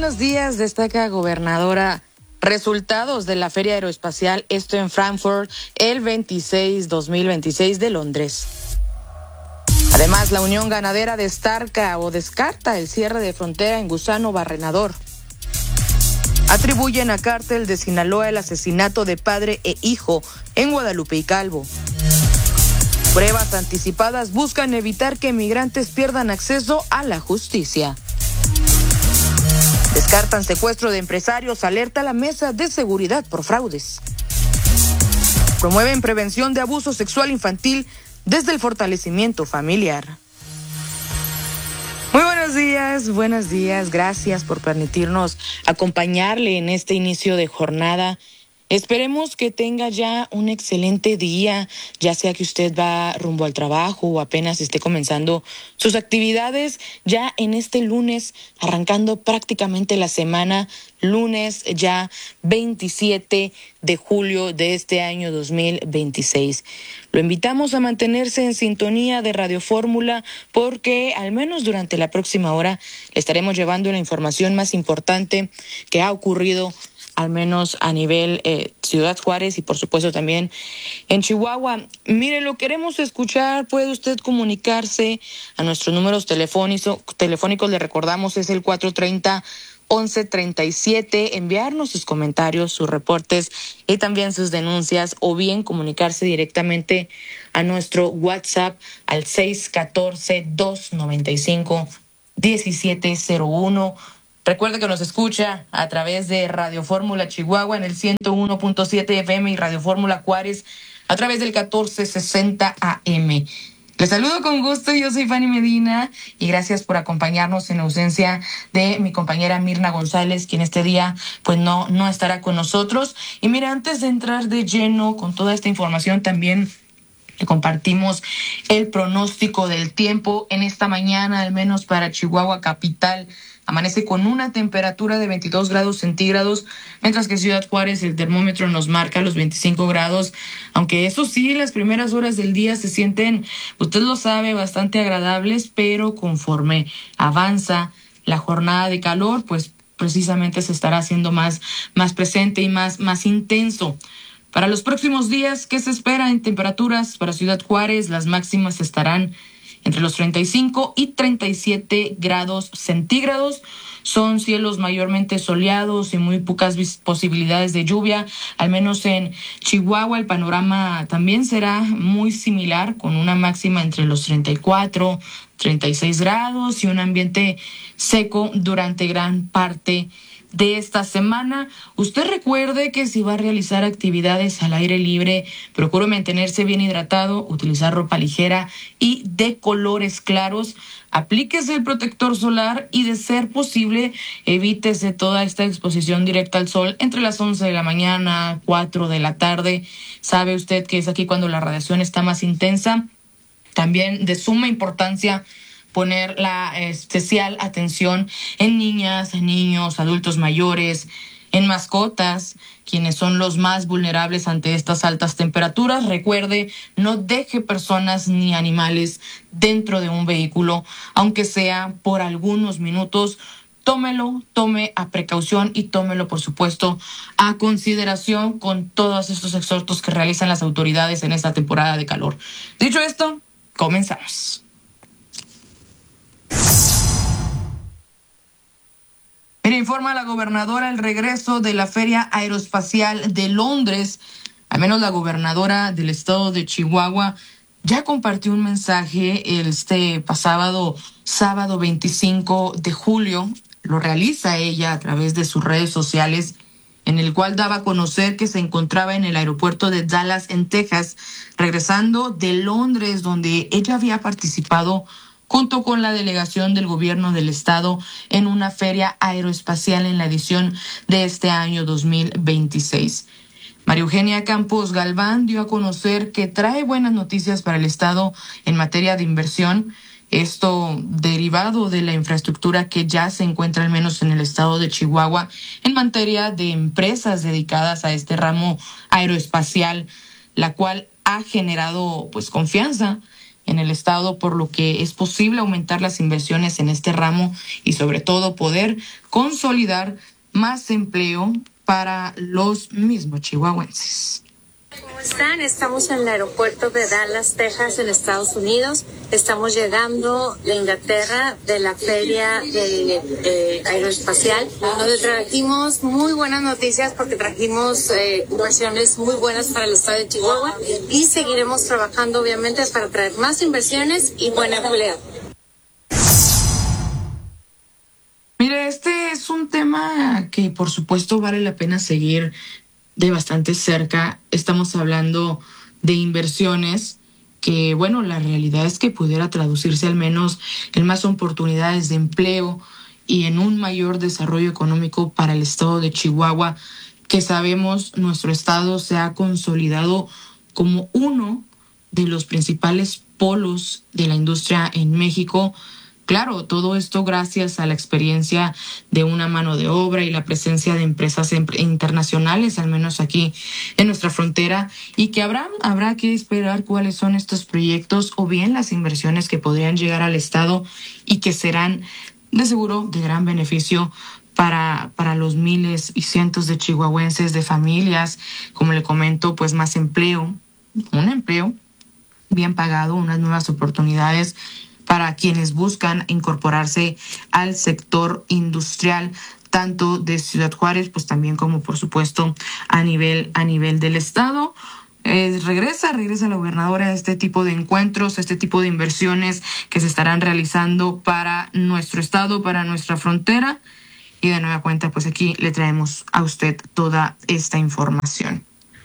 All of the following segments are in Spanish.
buenos días. Destaca gobernadora resultados de la Feria Aeroespacial, esto en Frankfurt, el 2026 de Londres. Además, la Unión Ganadera descarta el cierre de frontera en Gusano Barrenador. Atribuyen a Cártel de Sinaloa el asesinato de padre e hijo en Guadalupe y Calvo. Pruebas anticipadas buscan evitar que migrantes pierdan acceso a la justicia. Descartan secuestro de empresarios, alerta a la Mesa de Seguridad por fraudes. Promueven prevención de abuso sexual infantil desde el fortalecimiento familiar. Muy buenos días, gracias por permitirnos acompañarle en este inicio de jornada. Esperemos que tenga ya un excelente día, ya sea que usted va rumbo al trabajo o apenas esté comenzando sus actividades ya en este lunes, arrancando prácticamente la semana, lunes ya 27 de julio de este año 2026. Lo invitamos a mantenerse en sintonía de Radio Fórmula porque al menos durante la próxima hora le estaremos llevando la información más importante que ha ocurrido al menos a nivel Ciudad Juárez y por supuesto también en Chihuahua. Mire, lo queremos escuchar, puede usted comunicarse a nuestros números telefónicos, le recordamos, es el 430-1137, enviarnos sus comentarios, sus reportes y también sus denuncias, o bien comunicarse directamente a nuestro WhatsApp al 614-295-1701. Recuerde que nos escucha a través de Radio Fórmula Chihuahua en el 101.7 FM y Radio Fórmula Juárez a través del 1460 AM. Les saludo con gusto, yo soy Fanny Medina y gracias por acompañarnos en ausencia de mi compañera Mirna González, quien este día pues no estará con nosotros. Y mira, antes de entrar de lleno con toda esta información, también le compartimos el pronóstico del tiempo en esta mañana, al menos para Chihuahua capital. Amanece con una temperatura de 22 grados centígrados, mientras que Ciudad Juárez el termómetro nos marca los 25 grados, aunque eso sí, las primeras horas del día se sienten, usted lo sabe, bastante agradables, pero conforme avanza la jornada de calor, pues precisamente se estará haciendo más presente y más intenso. Para los próximos días, ¿qué se espera en temperaturas para Ciudad Juárez? Las máximas estarán entre los 35 y 37 grados centígrados. Son cielos mayormente soleados y muy pocas posibilidades de lluvia. Al menos en Chihuahua el panorama también será muy similar, con una máxima entre los 34, 36 grados y un ambiente seco durante gran parte de esta semana. Usted recuerde que si va a realizar actividades al aire libre, procure mantenerse bien hidratado, utilizar ropa ligera y de colores claros. Aplíquese el protector solar y, de ser posible, evítese toda esta exposición directa al sol entre las 11 de la mañana, 4 de la tarde. Sabe usted que es aquí cuando la radiación está más intensa. También de suma importancia poner la especial atención en niñas, niños, adultos mayores, en mascotas, quienes son los más vulnerables ante estas altas temperaturas. Recuerde, no deje personas ni animales dentro de un vehículo, aunque sea por algunos minutos. Tome a precaución y tómelo, por supuesto, a consideración con todos estos exhortos que realizan las autoridades en esta temporada de calor. Dicho esto, comenzamos. Mira, informa la gobernadora el regreso de la Feria Aeroespacial de Londres. Al menos la gobernadora del estado de Chihuahua ya compartió un mensaje este sábado 25 de julio. Lo realiza ella a través de sus redes sociales, en el cual daba a conocer que se encontraba en el aeropuerto de Dallas, en Texas, regresando de Londres, donde ella había participado junto con la delegación del gobierno del estado en una feria aeroespacial en la edición de este año 2026. María Eugenia Campos Galván dio a conocer que trae buenas noticias para el estado en materia de inversión, esto derivado de la infraestructura que ya se encuentra al menos en el estado de Chihuahua en materia de empresas dedicadas a este ramo aeroespacial, la cual ha generado pues confianza en el estado, por lo que es posible aumentar las inversiones en este ramo y sobre todo poder consolidar más empleo para los mismos chihuahuenses. ¿Cómo están? Estamos en el aeropuerto de Dallas, Texas, en Estados Unidos. Estamos llegando de Inglaterra, de la feria aeroespacial, donde trajimos muy buenas noticias porque trajimos inversiones muy buenas para el estado de Chihuahua y seguiremos trabajando obviamente para traer más inversiones y buen empleo. Mire, este es un tema que por supuesto vale la pena seguir de bastante cerca. Estamos hablando de inversiones que, bueno, la realidad es que pudiera traducirse al menos en más oportunidades de empleo y en un mayor desarrollo económico para el estado de Chihuahua, que sabemos nuestro estado se ha consolidado como uno de los principales polos de la industria en México. Claro, todo esto gracias a la experiencia de una mano de obra y la presencia de empresas internacionales, al menos aquí en nuestra frontera, y que habrá que esperar cuáles son estos proyectos o bien las inversiones que podrían llegar al estado y que serán de seguro de gran beneficio para los miles y cientos de chihuahuenses, de familias, como le comento, pues más empleo, un empleo bien pagado, unas nuevas oportunidades para quienes buscan incorporarse al sector industrial, tanto de Ciudad Juárez, pues también como por supuesto a nivel del estado. Regresa la gobernadora a este tipo de encuentros, a este tipo de inversiones que se estarán realizando para nuestro estado, para nuestra frontera. Y de nueva cuenta, pues aquí le traemos a usted toda esta información.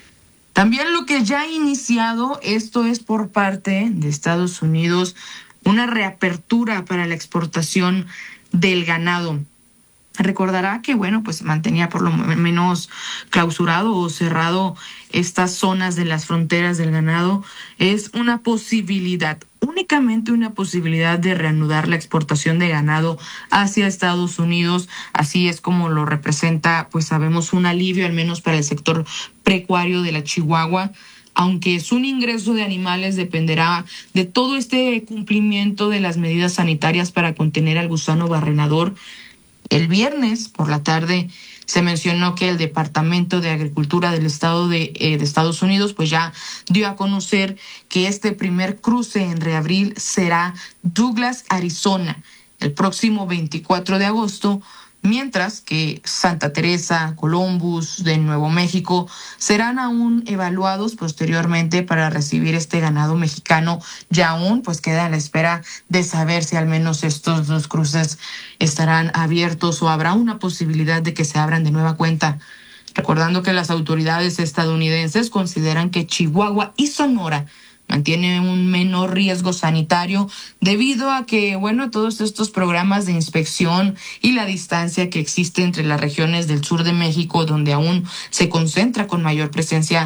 También lo que ya ha iniciado, esto es por parte de Estados Unidos, una reapertura para la exportación del ganado. Recordará que, bueno, pues se mantenía por lo menos clausurado o cerrado estas zonas de las fronteras del ganado. Es una posibilidad, únicamente una posibilidad de reanudar la exportación de ganado hacia Estados Unidos. Así es como lo representa, pues sabemos, un alivio al menos para el sector pecuario de la Chihuahua. Aunque es un ingreso de animales, dependerá de todo este cumplimiento de las medidas sanitarias para contener al gusano barrenador. El viernes por la tarde se mencionó que el Departamento de Agricultura del Estado de Estados Unidos pues ya dio a conocer que este primer cruce en reabril será Douglas, Arizona, el próximo 24 de agosto, mientras que Santa Teresa, Columbus, de Nuevo México serán aún evaluados posteriormente para recibir este ganado mexicano. Ya aún pues queda a la espera de saber si al menos estos dos cruces estarán abiertos o habrá una posibilidad de que se abran de nueva cuenta. Recordando que las autoridades estadounidenses consideran que Chihuahua y Sonora mantiene un menor riesgo sanitario debido a que, bueno, todos estos programas de inspección y la distancia que existe entre las regiones del sur de México, donde aún se concentra con mayor presencia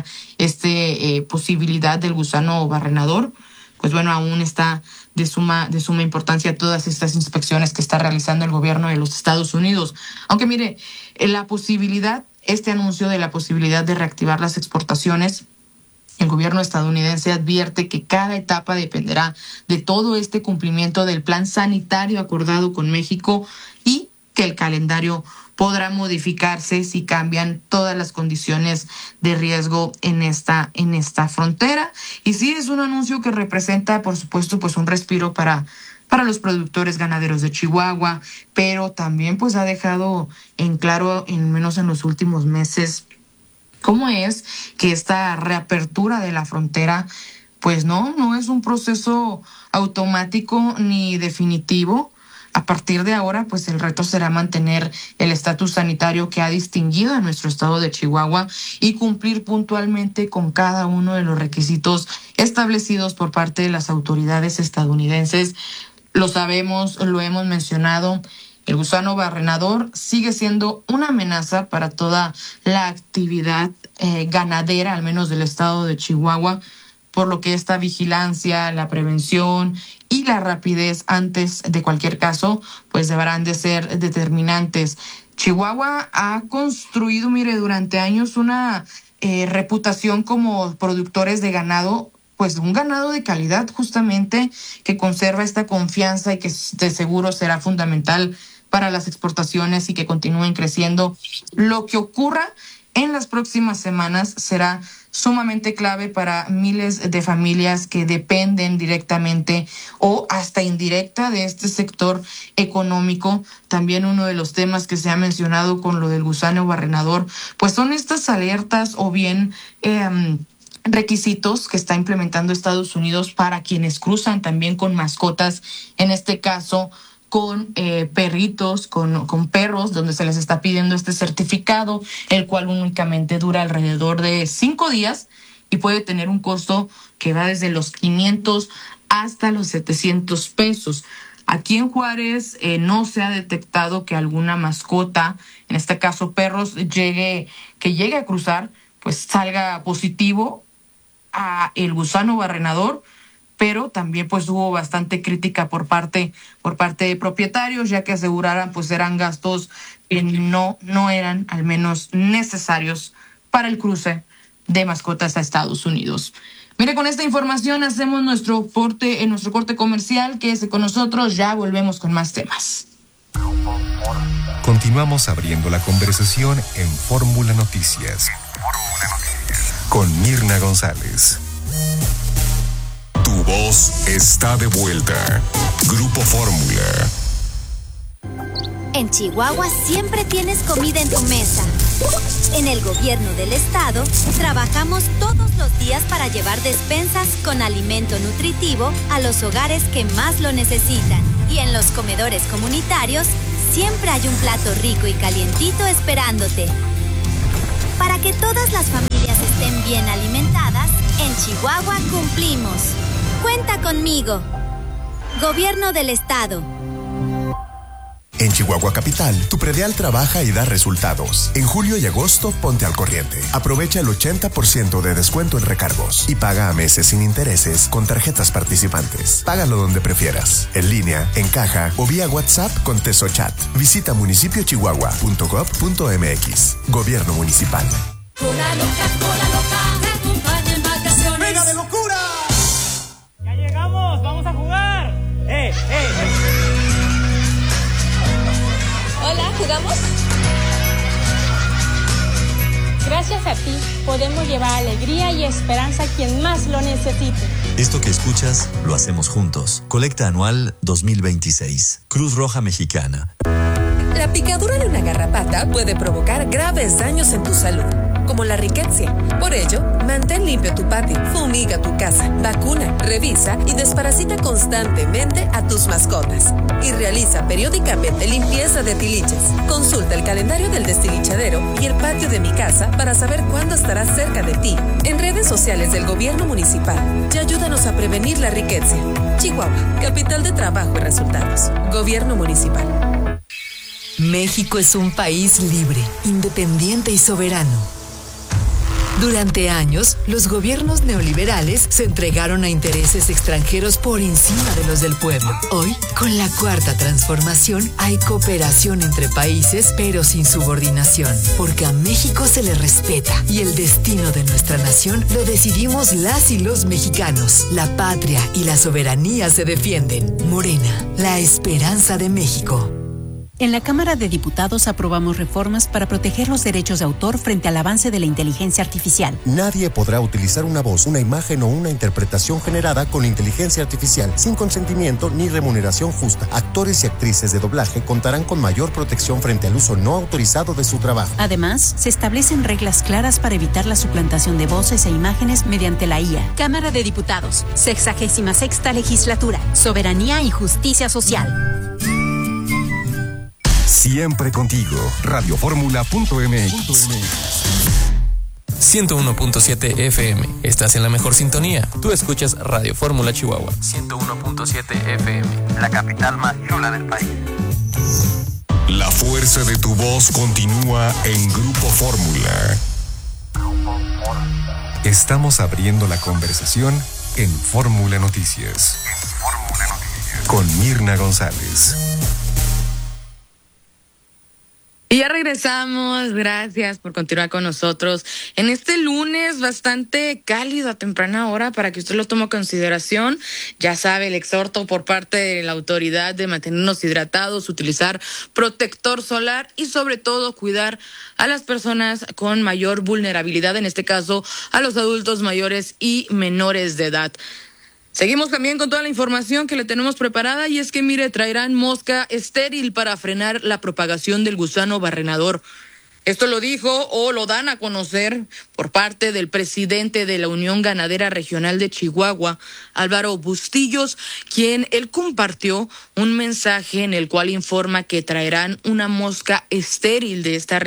posibilidad del gusano barrenador, pues bueno, aún está de suma importancia todas estas inspecciones que está realizando el gobierno de los Estados Unidos. Aunque mire, este anuncio de la posibilidad de reactivar las exportaciones, el gobierno estadounidense advierte que cada etapa dependerá de todo este cumplimiento del plan sanitario acordado con México y que el calendario podrá modificarse si cambian todas las condiciones de riesgo en esta frontera. Y sí, es un anuncio que representa, por supuesto, pues un respiro para los productores ganaderos de Chihuahua, pero también pues ha dejado en claro, en menos en los últimos meses, cómo es que esta reapertura de la frontera, pues no es un proceso automático ni definitivo. A partir de ahora, pues el reto será mantener el estatus sanitario que ha distinguido a nuestro estado de Chihuahua y cumplir puntualmente con cada uno de los requisitos establecidos por parte de las autoridades estadounidenses. Lo sabemos, lo hemos mencionado. El gusano barrenador sigue siendo una amenaza para toda la actividad ganadera, al menos del estado de Chihuahua, por lo que esta vigilancia, la prevención y la rapidez antes de cualquier caso, pues deberán de ser determinantes. Chihuahua ha construido, mire, durante años una reputación como productores de ganado pues un ganado de calidad justamente que conserva esta confianza y que de seguro será fundamental para las exportaciones y que continúen creciendo. Lo que ocurra en las próximas semanas será sumamente clave para miles de familias que dependen directamente o hasta indirecta de este sector económico. También uno de los temas que se ha mencionado con lo del gusano barrenador, pues son estas alertas o bien requisitos que está implementando Estados Unidos para quienes cruzan también con mascotas, en este caso con perritos, con perros, donde se les está pidiendo este certificado, el cual únicamente dura alrededor de 5 días y puede tener un costo que va desde los 500 hasta los 700 pesos. Aquí en Juárez no se ha detectado que alguna mascota, en este caso perros, llegue a cruzar, pues salga positivo a el gusano barrenador, pero también pues hubo bastante crítica por parte de propietarios, ya que aseguraran pues eran gastos que no eran al menos necesarios para el cruce de mascotas a Estados Unidos. Mire, con esta información hacemos nuestro corte comercial. Quédese con nosotros, ya volvemos con más temas. Continuamos abriendo la conversación en Fórmula Noticias con Mirna González. Tu voz está de vuelta. Grupo Fórmula. En Chihuahua siempre tienes comida en tu mesa. En el gobierno del estado trabajamos todos los días para llevar despensas con alimento nutritivo a los hogares que más lo necesitan. Y en los comedores comunitarios siempre hay un plato rico y calientito esperándote. Para que todas las familias estén bien alimentadas, en Chihuahua cumplimos. Cuenta conmigo. Gobierno del Estado. En Chihuahua Capital, tu predial trabaja y da resultados. En julio y agosto, ponte al corriente. Aprovecha el 80% de descuento en recargos y paga a meses sin intereses con tarjetas participantes. Págalo donde prefieras, en línea, en caja o vía WhatsApp con TesoChat. Visita municipiochihuahua.gov.mx. Gobierno Municipal. Cola loca, te acompaña en vacaciones. ¡Venga de locura! ¡Ya llegamos! ¡Vamos a jugar! Hola, ¿jugamos? Gracias a ti podemos llevar alegría y esperanza a quien más lo necesite. Esto que escuchas lo hacemos juntos. Colecta anual 2026. Cruz Roja Mexicana. La picadura de una garrapata puede provocar graves daños en tu salud, como la riqueza. Por ello, mantén limpio tu patio, fumiga tu casa, vacuna, revisa y desparasita constantemente a tus mascotas. Y realiza periódicamente limpieza de tiliches. Consulta el calendario del destilichadero y el patio de mi casa para saber cuándo estará cerca de ti. En redes sociales del gobierno municipal y ayúdanos a prevenir la riqueza. Chihuahua, capital de trabajo y resultados. Gobierno municipal. México es un país libre, independiente y soberano. Durante años, los gobiernos neoliberales se entregaron a intereses extranjeros por encima de los del pueblo. Hoy, con la Cuarta Transformación, hay cooperación entre países, pero sin subordinación, porque a México se le respeta y el destino de nuestra nación lo decidimos las y los mexicanos. La patria y la soberanía se defienden. Morena, la esperanza de México. En la Cámara de Diputados aprobamos reformas para proteger los derechos de autor frente al avance de la inteligencia artificial. Nadie podrá utilizar una voz, una imagen o una interpretación generada con inteligencia artificial sin consentimiento ni remuneración justa. Actores y actrices de doblaje contarán con mayor protección frente al uso no autorizado de su trabajo. Además, se establecen reglas claras para evitar la suplantación de voces e imágenes mediante la IA. Cámara de Diputados, 66ª Legislatura, Soberanía y Justicia Social. Siempre contigo. Radioformula.mx. 101.7 FM. Estás en la mejor sintonía. Tú escuchas Radio Fórmula Chihuahua. 101.7 FM. La capital más chula del país. La fuerza de tu voz continúa en Grupo Fórmula. Estamos abriendo la conversación en Fórmula Noticias. Con Mirna González. Y ya regresamos, gracias por continuar con nosotros en este lunes bastante cálido a temprana hora para que usted lo tome en consideración. Ya sabe, el exhorto por parte de la autoridad de mantenernos hidratados, utilizar protector solar y sobre todo cuidar a las personas con mayor vulnerabilidad, en este caso a los adultos mayores y menores de edad. Seguimos también con toda la información que le tenemos preparada y es que, mire, traerán mosca estéril para frenar la propagación del gusano barrenador. Esto lo dijo o lo dan a conocer por parte del presidente de la Unión Ganadera Regional de Chihuahua, Álvaro Bustillos, quien él compartió un mensaje en el cual informa que traerán una mosca estéril de esta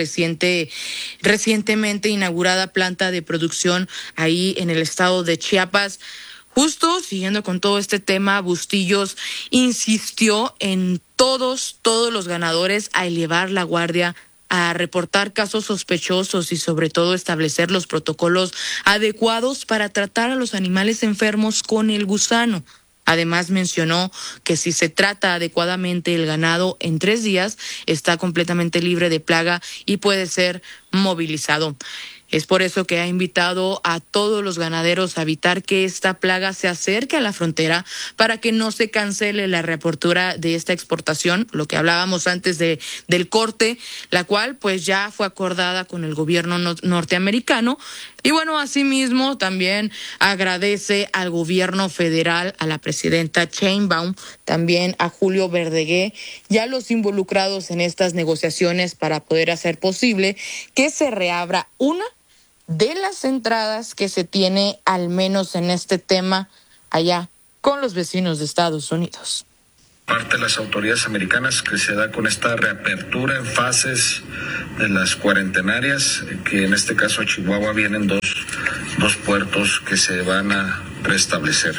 recientemente inaugurada planta de producción ahí en el estado de Chiapas. Justo siguiendo con todo este tema, Bustillos insistió en todos los ganadores a elevar la guardia, a reportar casos sospechosos y sobre todo establecer los protocolos adecuados para tratar a los animales enfermos con el gusano. Además mencionó que si se trata adecuadamente el ganado en 3 días, está completamente libre de plaga y puede ser movilizado. Es por eso que ha invitado a todos los ganaderos a evitar que esta plaga se acerque a la frontera para que no se cancele la reapertura de esta exportación, lo que hablábamos antes del corte, la cual pues ya fue acordada con el gobierno norteamericano. Y bueno, asimismo también agradece al gobierno federal, a la presidenta Sheinbaum, también a Julio Verdegué y a los involucrados en estas negociaciones para poder hacer posible que se reabra una de las entradas que se tiene, al menos en este tema, allá con los vecinos de Estados Unidos. Parte de las autoridades americanas que se da con esta reapertura en fases de las cuarentenarias, que en este caso a Chihuahua vienen dos puertos que se van a restablecer.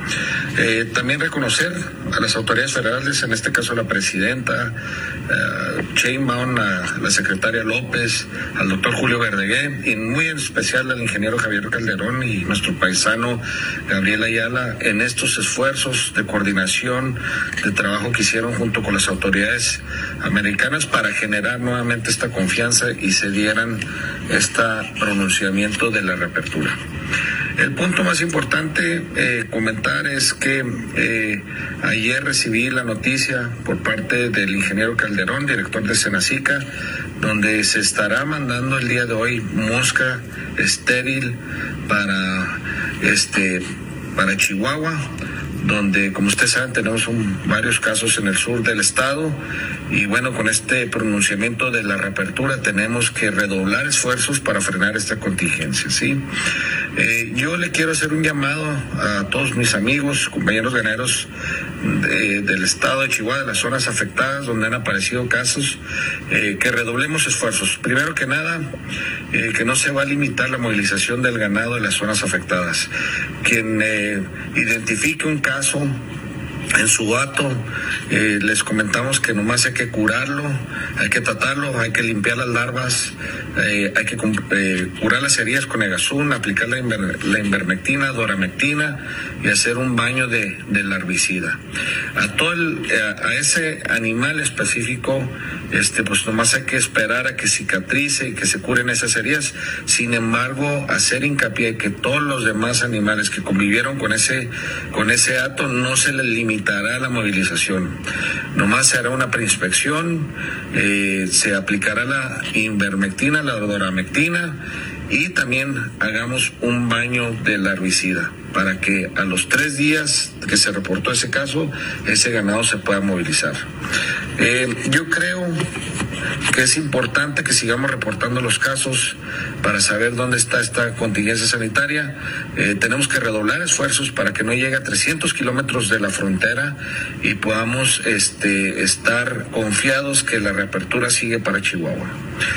También reconocer a las autoridades federales, en este caso a la presidenta Sheinbaum, a la secretaria López, al doctor Julio Verdegué y muy en especial al ingeniero Javier Calderón y nuestro paisano Gabriel Ayala en estos esfuerzos de coordinación, de trabajo que hicieron junto con las autoridades americanas para generar nuevamente esta confianza y se dieran este pronunciamiento de la reapertura. El punto más importante comentar es que ayer recibí la noticia por parte del ingeniero Calderón, director de Senacica, donde se estará mandando el día de hoy mosca estéril para Chihuahua, donde, como ustedes saben, tenemos varios casos en el sur del estado y bueno, con este pronunciamiento de la reapertura tenemos que redoblar esfuerzos para frenar esta contingencia, ¿sí? Yo le quiero hacer un llamado a todos mis amigos, compañeros ganaderos del estado de Chihuahua, de las zonas afectadas donde han aparecido casos, que redoblemos esfuerzos. Primero que nada, que no se va a limitar la movilización del ganado de las zonas afectadas. Quien identifique un caso en su hato, les comentamos que nomás hay que curarlo, hay que tratarlo, hay que limpiar las larvas, hay que curar las heridas con Egazun, aplicar la ivermectina, doramectina y hacer un baño de larvicida. A ese animal específico, pues nomás hay que esperar a que cicatrice y que se curen esas heridas. Sin embargo, hacer hincapié que todos los demás animales que convivieron con ese hato no se les limitará la movilización. Nomás se hará una preinspección, se aplicará la ivermectina, la doramectina y también hagamos un baño de larvicida para que a los 3 días que se reportó ese caso, ese ganado se pueda movilizar. Yo creo que es importante que sigamos reportando los casos para saber dónde está esta contingencia sanitaria. Tenemos que redoblar esfuerzos para que no llegue a 300 kilómetros de la frontera y podamos estar confiados que la reapertura sigue para Chihuahua.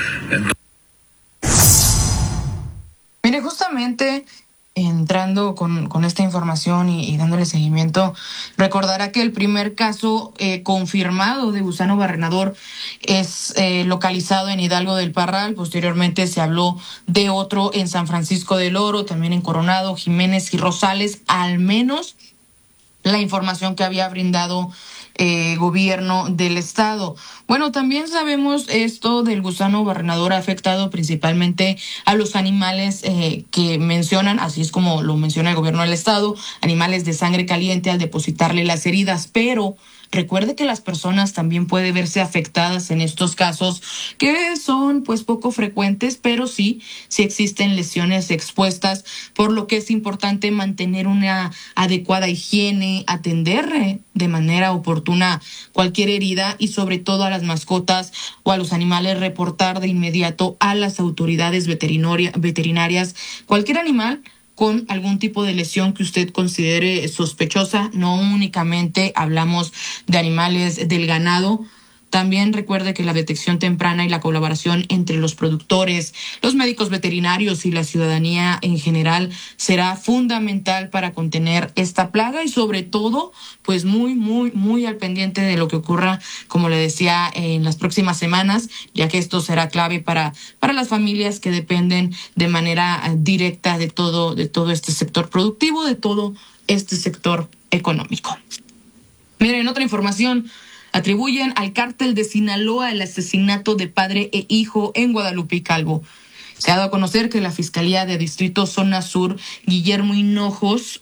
Mire, justamente entrando con esta información y dándole seguimiento, recordará que el primer caso confirmado de gusano barrenador es localizado en Hidalgo del Parral. Posteriormente se habló de otro en San Francisco del Oro, también en Coronado, Jiménez y Rosales, al menos la información que había brindado gobierno del estado. Bueno, también sabemos esto del gusano barrenador ha afectado principalmente a los animales que mencionan, así es como lo menciona el gobierno del estado, animales de sangre caliente al depositarle las heridas, pero recuerde que las personas también pueden verse afectadas en estos casos que son pues poco frecuentes, pero sí existen lesiones expuestas, por lo que es importante mantener una adecuada higiene, atender de manera oportuna cualquier herida y sobre todo a las mascotas o a los animales reportar de inmediato a las autoridades veterinarias cualquier animal con algún tipo de lesión que usted considere sospechosa. No únicamente hablamos de animales del ganado. También recuerde que la detección temprana y la colaboración entre los productores, los médicos veterinarios y la ciudadanía en general será fundamental para contener esta plaga y sobre todo, pues muy al pendiente de lo que ocurra, como le decía, en las próximas semanas, ya que esto será clave para las familias que dependen de manera directa de todo este sector productivo, de todo este sector económico. Miren, otra información. Atribuyen al cártel de Sinaloa el asesinato de padre e hijo en Guadalupe y Calvo. Se ha dado a conocer que la Fiscalía de Distrito Zona Sur, Guillermo Hinojos,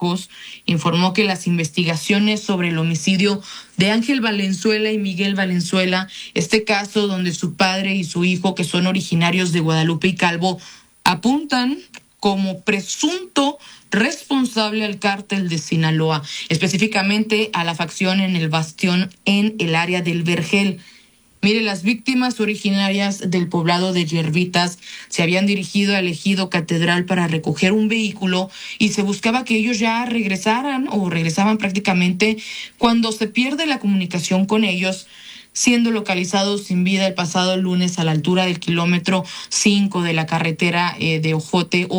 informó que las investigaciones sobre el homicidio de Ángel Valenzuela y Miguel Valenzuela, este caso donde su padre y su hijo, que son originarios de Guadalupe y Calvo, apuntan como presunto responsable al cártel de Sinaloa, específicamente a la facción en el Bastión en el área del Vergel. Mire, las víctimas originarias del poblado de Hierbitas se habían dirigido al ejido Catedral para recoger un vehículo y se buscaba que ellos ya regresaban prácticamente cuando se pierde la comunicación con ellos, siendo localizados sin vida el pasado lunes a la altura del kilómetro 5 de la carretera de Ojote